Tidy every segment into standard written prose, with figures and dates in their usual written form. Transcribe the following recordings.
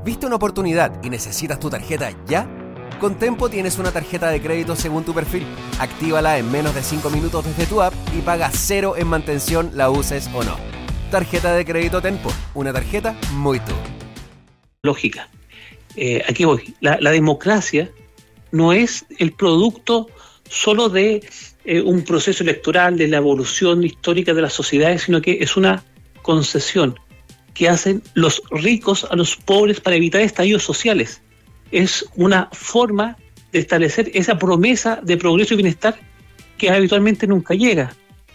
¿Viste una oportunidad y necesitas tu tarjeta ya? Con Tempo tienes una tarjeta de crédito según tu perfil. Actívala en menos de 5 minutos desde tu app y paga 0 en mantención, la uses o no. Tarjeta de crédito Tempo, una tarjeta muy tú. Lógica. Aquí voy. La democracia no es el producto solo de un proceso electoral, de la evolución histórica de las sociedades, sino que es una concesión que hacen los ricos a los pobres para evitar estallidos sociales. Es una forma de establecer esa promesa de progreso y bienestar que habitualmente nunca llega.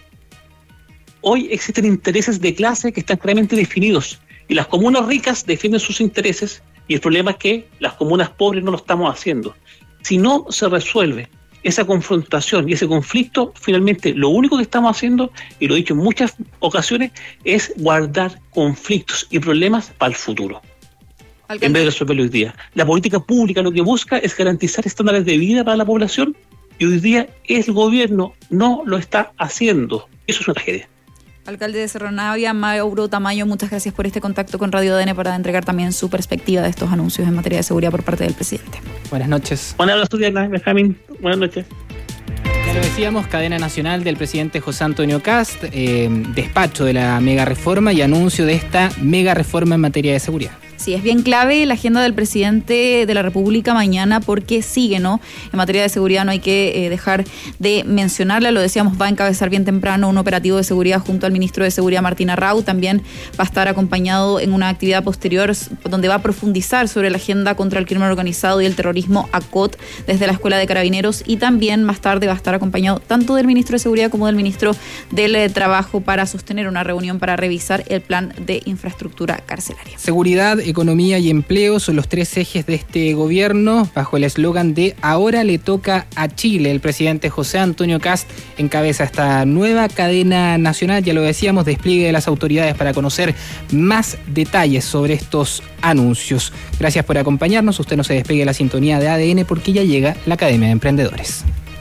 Hoy existen intereses de clase que están claramente definidos y las comunas ricas defienden sus intereses y el problema es que las comunas pobres no lo estamos haciendo. Si no se resuelve esa confrontación y ese conflicto, finalmente lo único que estamos haciendo, y lo he dicho en muchas ocasiones, es guardar conflictos y problemas para el futuro. En vez de resolverlo hoy día. La política pública lo que busca es garantizar estándares de vida para la población y hoy día el gobierno no lo está haciendo. Eso es una tragedia. Alcalde de Cerro Navia, Mauro Tamayo, muchas gracias por este contacto con Radio ADN para entregar también su perspectiva de estos anuncios en materia de seguridad por parte del presidente. Buenas noches. Buenas noches, Diana, Benjamín. Buenas noches. Ya lo decíamos, cadena nacional del presidente José Antonio Kast, despacho de la mega reforma y anuncio de esta mega reforma en materia de seguridad. Sí, es bien clave la agenda del presidente de la República mañana porque sigue, ¿no? En materia de seguridad no hay que dejar de mencionarla, lo decíamos, va a encabezar bien temprano un operativo de seguridad junto al ministro de Seguridad Martín Arrau, también va a estar acompañado en una actividad posterior donde va a profundizar sobre la agenda contra el crimen organizado y el terrorismo ACOT desde la Escuela de Carabineros y también más tarde va a estar acompañado tanto del ministro de Seguridad como del ministro del Trabajo para sostener una reunión para revisar el plan de infraestructura carcelaria. Seguridad, economía y empleo son los 3 ejes de este gobierno, bajo el eslogan de ahora le toca a Chile. El presidente José Antonio Kast encabeza esta nueva cadena nacional, ya lo decíamos, despliegue de las autoridades para conocer más detalles sobre estos anuncios. Gracias por acompañarnos, usted no se despegue de la sintonía de ADN porque ya llega la Academia de Emprendedores.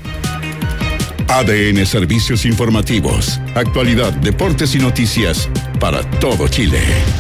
ADN Servicios Informativos, actualidad, deportes y noticias para todo Chile.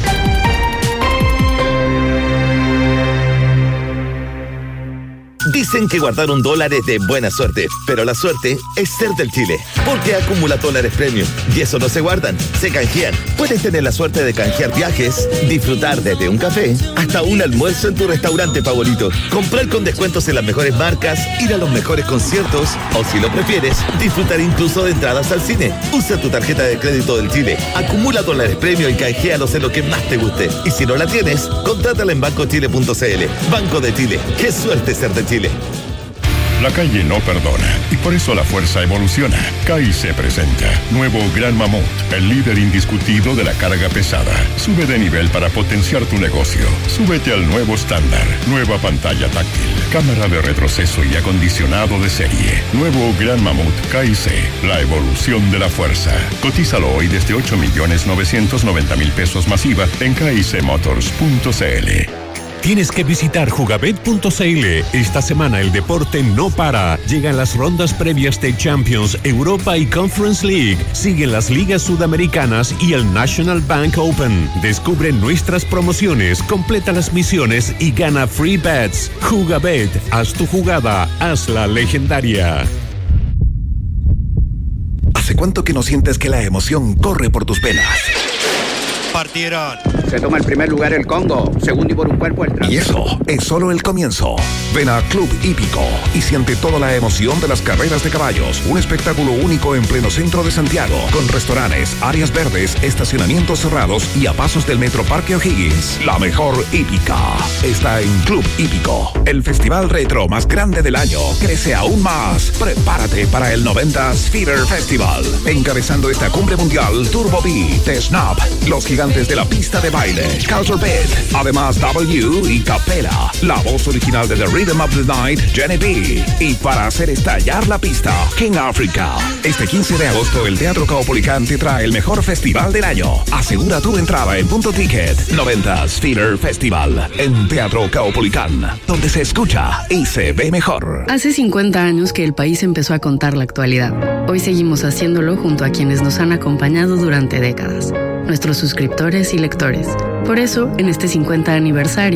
Dicen que guardar $1 es de buena suerte, pero la suerte es ser del Chile, porque acumula dólares premium y eso no se guardan, se canjean. Puedes tener la suerte de canjear viajes, disfrutar desde un café hasta un almuerzo en tu restaurante favorito, comprar con descuentos en las mejores marcas, ir a los mejores conciertos o, si lo prefieres, disfrutar incluso de entradas al cine. Usa tu tarjeta de crédito del Chile, acumula dólares premium y canjealos en lo que más te guste. Y si no la tienes, contrátala en bancochile.cl. Banco de Chile, qué suerte ser de Chile. La calle no perdona y por eso la fuerza evoluciona. CAICE presenta nuevo Gran Mamut, el líder indiscutido de la carga pesada. Sube de nivel para potenciar tu negocio. Súbete al nuevo estándar. Nueva pantalla táctil, cámara de retroceso y acondicionado de serie. Nuevo Gran Mamut CAICE, la evolución de la fuerza. Cotízalo hoy desde 8.990.000 pesos masiva en caicemotors.cl. Tienes que visitar jugabet.cl. Esta semana el deporte no para. Llegan las rondas previas de Champions, Europa y Conference League. Siguen las ligas sudamericanas y el National Bank Open. Descubre nuestras promociones, completa las misiones y gana free bets. Jugabet, haz tu jugada, hazla legendaria. ¿Hace cuánto que no sientes que la emoción corre por tus venas? Partieron. Se toma el primer lugar el Congo, segundo y por un cuerpo el Trump. Y eso es solo el comienzo. Ven a Club Hípico y siente toda la emoción de las carreras de caballos. Un espectáculo único en pleno centro de Santiago, con restaurantes, áreas verdes, estacionamientos cerrados y a pasos del Metro Parque O'Higgins. La mejor hípica está en Club Hípico, el festival retro más grande del año. Crece aún más. Prepárate para el 90s Fever Festival. Encabezando esta cumbre mundial, Turbo B, The Snap, los gigantes de la pista de baile, Culture Beat, además W y Capella, la voz original de The Rhythm of the Night, Jenny B. Y para hacer estallar la pista, King Africa. Este 15 de agosto el Teatro Caupolicán te trae el mejor festival del año. Asegura tu entrada en Punto Ticket. 90s Fever Festival en Teatro Caupolicán, donde se escucha y se ve mejor. Hace 50 años que el país empezó a contar la actualidad. Hoy seguimos haciéndolo junto a quienes nos han acompañado durante décadas, nuestros suscriptores y lectores. Por eso, en este 50 aniversario,